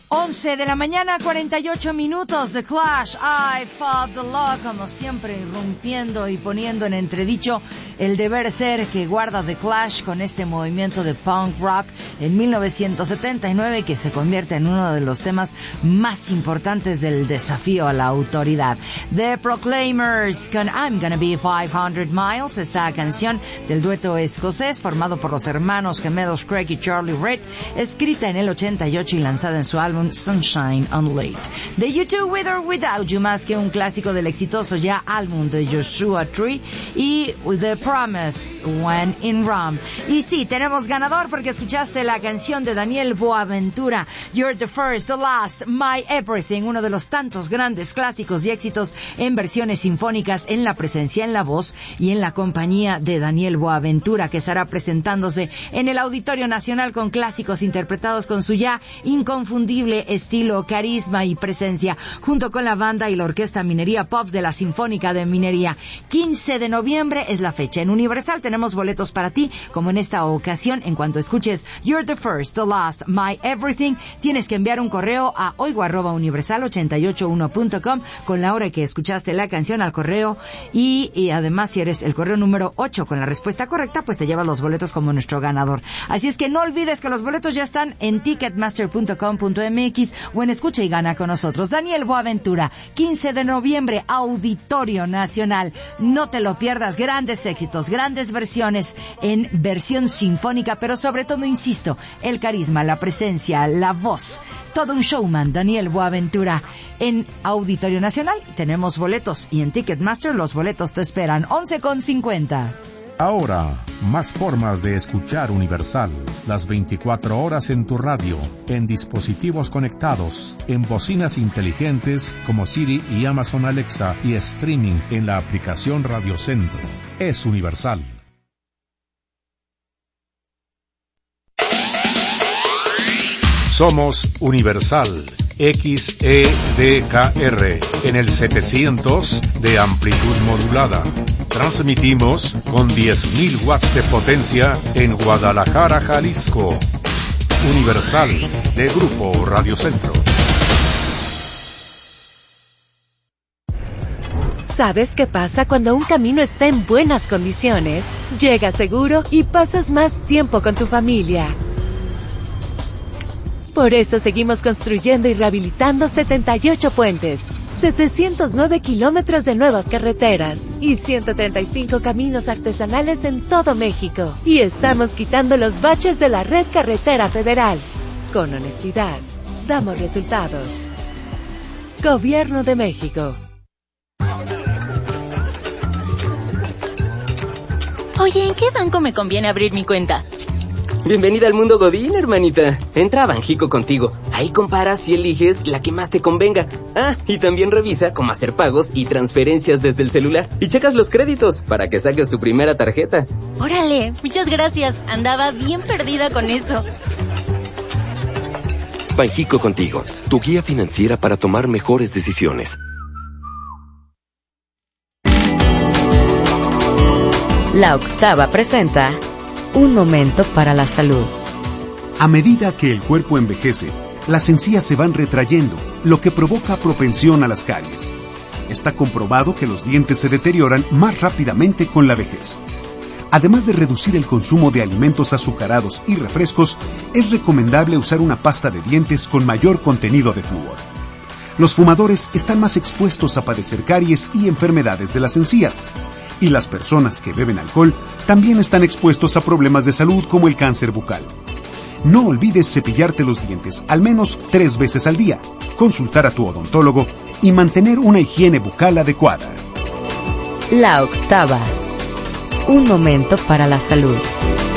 11 de la mañana, 48 minutos. The Clash, I Fought the Law, como siempre, irrumpiendo y poniendo en entredicho el deber ser que guarda The Clash con este movimiento de punk rock en 1979 que se convierte en uno de los temas más importantes del desafío a la autoridad. The Proclaimers con I'm Gonna Be 500 Miles, esta canción del dueto escocés formado por los hermanos gemelos Craig y Charlie Reid, escrita en el 88 y lanzada en su álbum Sunshine on Late. The U2 With or Without You, más que un clásico del exitoso ya álbum de Joshua Tree, y The Promise When in Rome. Y sí, tenemos ganador porque escuchaste la canción de Daniel Boaventura, You're the First, the Last, My Everything, uno de los tantos grandes clásicos y éxitos en versiones sinfónicas, en la presencia, en la voz y en la compañía de Daniel Boaventura, que estará presentándose en el Auditorio Nacional con clásicos interpretados con su ya inconfundible estilo, carisma y presencia, junto con la banda y la Orquesta Minería Pops de la Sinfónica de Minería. 15 de noviembre es la fecha. En Universal tenemos boletos para ti, como en esta ocasión. En cuanto escuches You're the First, the Last, My Everything, tienes que enviar un correo a oigo@universal881.com con la hora que escuchaste la canción al correo, y además, si eres el correo número 8 con la respuesta correcta, pues te llevas los boletos como nuestro ganador. Así es que no olvides que los boletos ya están en ticketmaster.com.mx o en Escucha y Gana con nosotros. Daniel Boaventura, 15 de noviembre, Auditorio Nacional. No te lo pierdas. Grandes éxitos, grandes versiones en versión sinfónica, pero sobre todo, insisto, el carisma, la presencia, la voz. Todo un showman, Daniel Boaventura, en Auditorio Nacional. Tenemos boletos y en Ticketmaster los boletos te esperan. 11:50. Ahora, más formas de escuchar Universal. Las 24 horas en tu radio, en dispositivos conectados, en bocinas inteligentes como Siri y Amazon Alexa, y streaming en la aplicación Radio Centro. Es Universal. Somos Universal XEDKR en el 700 de amplitud modulada. Transmitimos con 10.000 watts de potencia en Guadalajara, Jalisco. Universal, de Grupo Radio Centro. ¿Sabes qué pasa cuando un camino está en buenas condiciones? Llegas seguro y pasas más tiempo con tu familia. Por eso seguimos construyendo y rehabilitando 78 puentes, 709 kilómetros de nuevas carreteras y 135 caminos artesanales en todo México. Y estamos quitando los baches de la red carretera federal. Con honestidad, damos resultados. Gobierno de México. Oye, ¿en qué banco me conviene abrir mi cuenta? Bienvenida al mundo Godín, hermanita. Entra a Banjico Contigo. Ahí comparas y eliges la que más te convenga. Ah, y también revisa cómo hacer pagos y transferencias desde el celular. Y checas los créditos para que saques tu primera tarjeta. Órale, muchas gracias. Andaba bien perdida con eso. Banjico Contigo, tu guía financiera para tomar mejores decisiones. La Octava presenta Un Momento para la Salud. A medida que el cuerpo envejece, las encías se van retrayendo, lo que provoca propensión a las caries. Está comprobado que los dientes se deterioran más rápidamente con la vejez. Además de reducir el consumo de alimentos azucarados y refrescos, es recomendable usar una pasta de dientes con mayor contenido de flúor. Los fumadores están más expuestos a padecer caries y enfermedades de las encías. Y las personas que beben alcohol también están expuestos a problemas de salud como el cáncer bucal. No olvides cepillarte los dientes al menos 3 veces al día, consultar a tu odontólogo y mantener una higiene bucal adecuada. La Octava. Un momento para la salud.